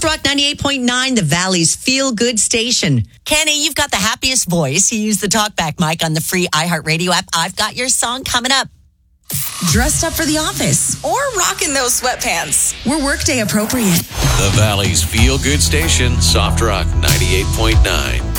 Soft Rock 98.9, the Valley's feel-good station. Kenny, you've got the happiest voice. You use the talkback mic on the free iHeartRadio app. I've got your song coming up. Dressed up for the office. Or rocking those sweatpants. We're workday appropriate. The Valley's feel-good station, Soft Rock 98.9.